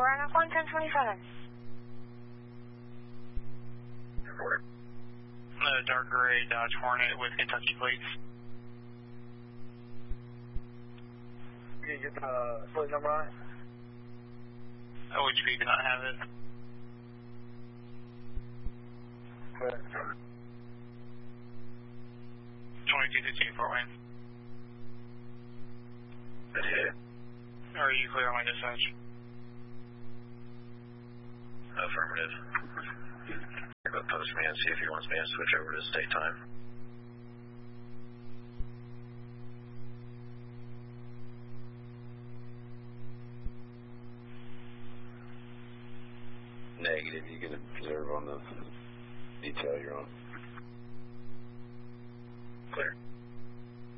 Roanoke 1, 1027. Dark gray Dodge Hornet with Kentucky plates. Can you get the plate number on it? OHP do not have it. Good. 2215 Fort Wayne. Are you clear on my dispatch? Affirmative. Go post me and see if he wants me to switch over to state time. Negative, you can observe on the detail you're on. Clear.